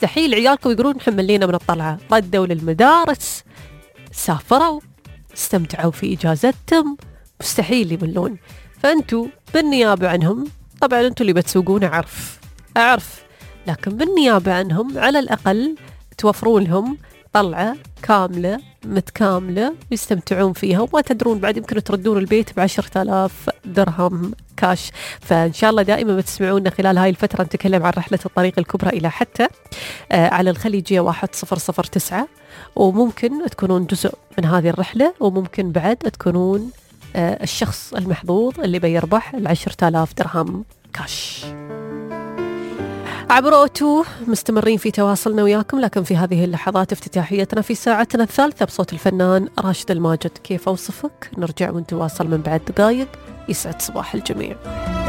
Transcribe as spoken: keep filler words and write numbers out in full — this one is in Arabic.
مستحيل عيالكم يقولون حملينا من الطلعة. ردوا للمدارس، سافروا، استمتعوا في إجازتهم، مستحيل يملون. فأنتوا بالنيابة عنهم، طبعا أنتوا اللي بتسوقون أعرف أعرف لكن بالنيابة عنهم على الأقل توفرون لهم طلعة كاملة متكاملة يستمتعون فيها، وما تدرون بعد يمكن تردون البيت بعشرة آلاف درهم كاش. فإن شاء الله دائما بتسمعونا خلال هاي الفترة نتكلم عن رحلة الطريق الكبرى إلى حتى آه على الخليجية واحد صفر صفر تسعة، وممكن تكونون جزء من هذه الرحلة، وممكن بعد تكونون آه الشخص المحظوظ اللي بيربح العشرة آلاف درهم كاش. عبر أوتو مستمرين في تواصلنا وياكم، لكن في هذه اللحظات افتتاحيتنا في ساعتنا الثالثة بصوت الفنان راشد الماجد. كيف أوصفك؟ نرجع ونتواصل من بعد دقايق. يسعد صباح الجميع.